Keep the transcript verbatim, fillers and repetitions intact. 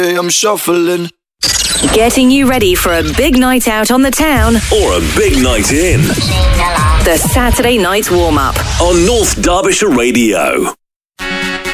Hey, I'm shuffling. Getting you ready for a big night out on the town or a big night in. The Saturday Night Warm-Up on North Derbyshire Radio.